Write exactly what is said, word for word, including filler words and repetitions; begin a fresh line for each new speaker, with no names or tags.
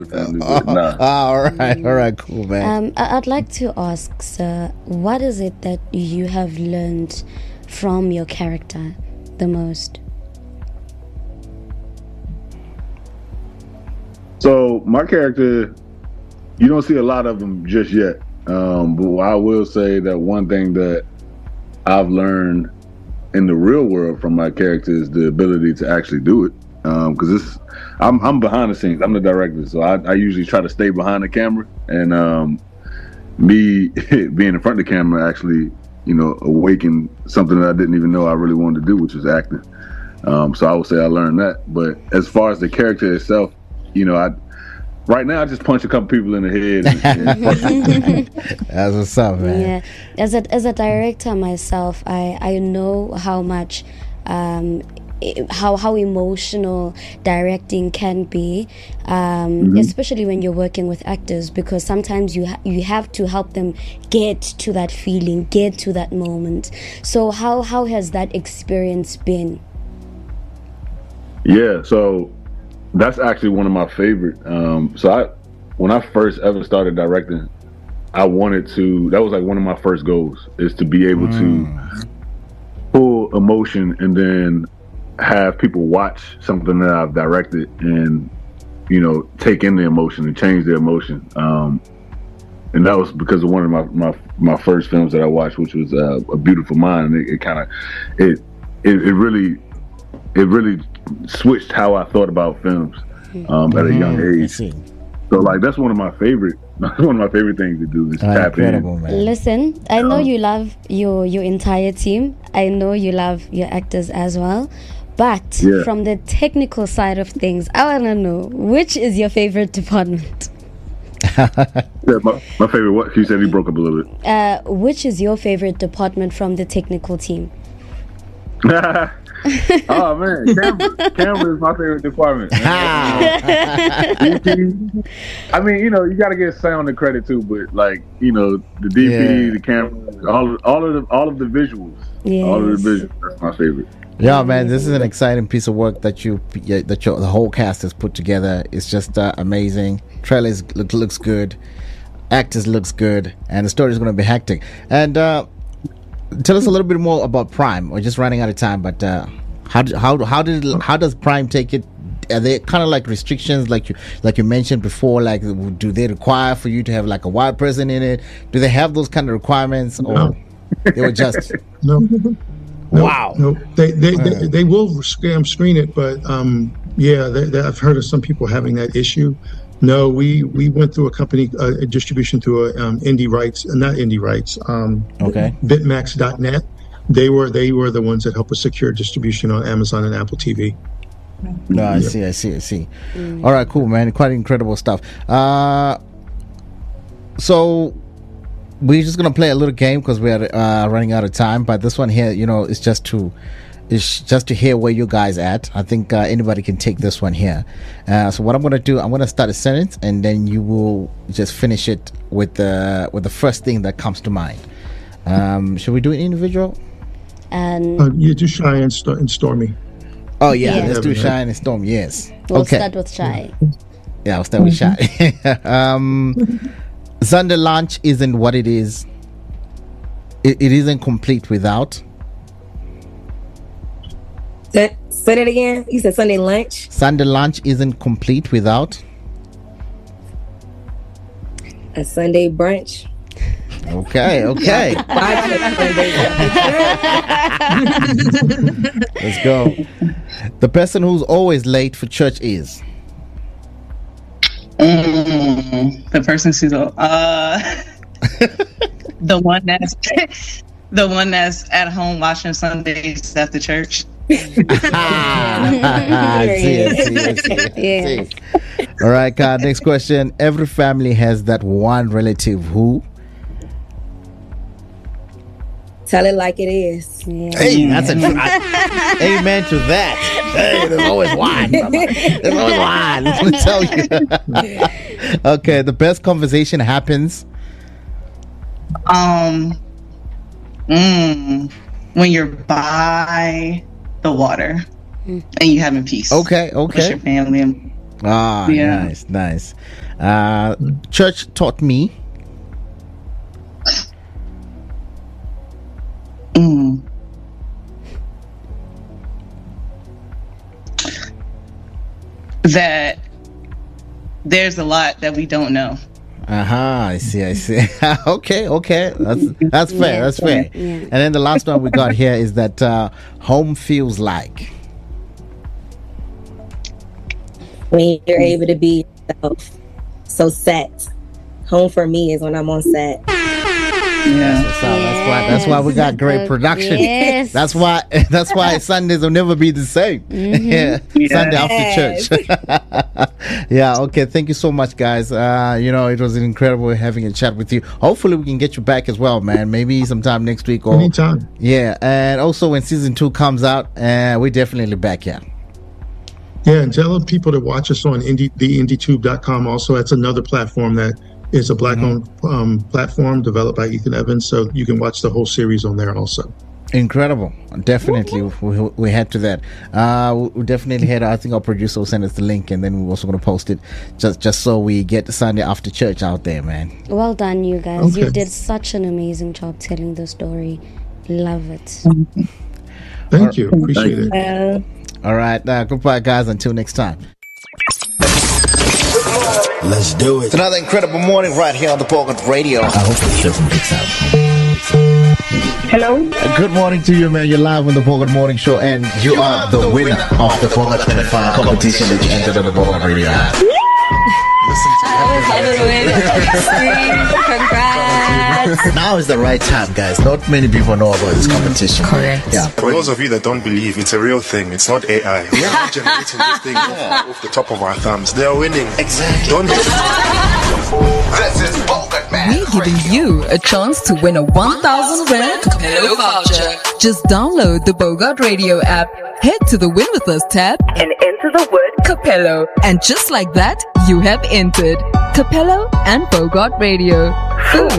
family, but nah.
all right, all right, cool, man.
Um, I- I'd like to ask, sir, what is it that you have learned from your character the most?
So my character, you don't see a lot of them just yet. Um, but I will say that one thing that I've learned in the real world from my character is the ability to actually do it. Because um, this, I'm, I'm behind the scenes. I'm the director, so I, I usually try to stay behind the camera. And um, me being in front of the camera actually, you know, awakened something that I didn't even know I really wanted to do, which was acting. Um, so I would say I learned that. But as far as the character itself, you know, I right now I just punch a couple people in the head. And, and
That's what's up, man.
Yeah, as a as a director myself, I I know how much. Um, how how emotional directing can be, um, mm-hmm. especially when you're working with actors, because sometimes you ha- you have to help them get to that feeling, get to that moment. So how how has that experience been?
Yeah, so that's actually one of my favorite. Um, so I, when I first ever started directing, I wanted to. That was like one of my first goals, is to be able mm. to pull emotion and then have people watch something that I've directed and, you know, take in the emotion and change the emotion. Um, and that was because of one of my, my, my first films that I watched, which was uh, A Beautiful Mind. And it, it kind of, it, it, it really, it really switched how I thought about films um, at a young age. So like, that's one of my favorite, one of my favorite things to do is
oh,
tap in.
Man.
Listen, I know um, you love your, your entire team. I know you love your actors as well. But yeah. from the technical side of things, I want to know, which is your favorite department?
yeah, my, my favorite what? You said he broke up a little bit.
Uh, which is your favorite department from the technical team?
Oh man, camera, camera is my favorite department. I mean, you know, you got to get sound and credit too, but like, you know, the D P, yeah. the camera, all, all of the, all of the visuals, yes. all of the visuals. That's my favorite.
Yeah, man, this is an exciting piece of work that you that you, the whole cast has put together. It's just uh, amazing. Trailers look, looks good, actors looks good, and the story is going to be hectic. And uh, tell us a little bit more about Prime. We're just running out of time, but uh, how how how did how does Prime take it? Are there kind of like restrictions, like you like you mentioned before? Like, do they require for you to have like a white person in it? Do they have those kind of requirements, or no. they were just
no? No,
wow.
No, they they, they they will scam screen it, but um, yeah, they, they, I've heard of some people having that issue. No, we we went through a company uh, a distribution through a um, indie rights, uh, not indie rights. Um,
okay.
Bitmax dot net. They were they were the ones that helped us secure distribution on Amazon and Apple T V.
No, I yeah. see, I see, I see. Mm. All right, cool, man. Quite incredible stuff. Uh, so. We're just gonna play a little game because we are uh, running out of time. But this one here, you know, is just to, is just to hear where you guys at. I think uh, anybody can take this one here. Uh, so what I'm gonna do, I'm gonna start a sentence, and then you will just finish it with the with the first thing that comes to mind. Um, should we do it individual?
And
uh, you do Shy and, st- and Stormy.
Oh yeah,
yeah.
let's do Shy and Storm. Yes.
We'll
okay.
start with Shy.
Yeah, I'll start with Shy. um. Sunday lunch isn't what it is. It, it isn't complete without.
Say, say that again. You said Sunday lunch.
Sunday lunch isn't complete without
a Sunday brunch.
Okay, okay. Let's go. The person who's always late for church is.
Mm, the person who's uh the one that's the one that's at home watching Sundays after church.
I see, I see, I see, I see. Yeah. All right, Kai, next question. Every family has that one relative who.
Tell it like it is. Yeah.
Hey, that's a I, amen to that. Hey, there's always one. There's always one. Let me tell you. Okay, the best conversation happens.
Um, mm, when you're by the water and you having peace.
Okay, okay.
With your family.
Ah,
Yeah.
nice, nice. Uh, church taught me.
Mm. That there's a lot that we don't know.
Uh-huh, I see, I see. okay, okay. That's that's fair,
Yeah,
that's fair.
yeah.
And then the last one we got here is that uh, home feels like.
When you're able to be yourself. So set. Home for me is when I'm on set.
Yeah.
So that's why that's why we got great
Yes.
production.
Yes.
That's why that's why Sundays will never be the same. Yeah. Sunday after church. Yeah, okay. Thank you so much, guys. Uh, you know, it was incredible having a chat with you. Hopefully we can get you back as well, man. Maybe sometime next week or
Anytime.
yeah. And also when season two comes out, uh, we're definitely back here.
Yeah, and tell people to watch us on indie, the indie tube dot com. Also, that's another platform that is a black-owned um, platform developed by Ethan Evans. So you can watch the whole series on there also.
Incredible. Definitely. We, we had to that. Uh, we- we definitely had, I think our producer will send us the link and then we're also going to post it just, just so we get the Sunday after church out there, man.
Well done, you guys. You
Okay.
did such an amazing job telling the story. Love it.
Thank you. Appreciate it.
Uh,
All right. Uh, goodbye, guys. Until next time.
Let's do it.
It's another incredible morning right here on the Bogart Radio. I hope the show picks up.
Hello?
Good morning to you, man. You're live on the Bogart Morning Show, and you are the winner of the Bogart twenty-five competition that you entered on the Bogart Radio app.
Congrats.
Now is the right time, guys. Not many people know about this competition.
Correct.
Yeah.
For those of you that don't believe, it's a real thing. It's not A I. We are generating this thing off, off the top of our thumbs. They are winning.
Exactly.
Don't.
This is Bogart, man.
We're giving you a chance to win a one thousand rand Capello voucher. Just download the Bogart Radio app, head to the Win With Us tab, and enter the word Capello. And just like that, you have entered Capello and Bogart Radio. Food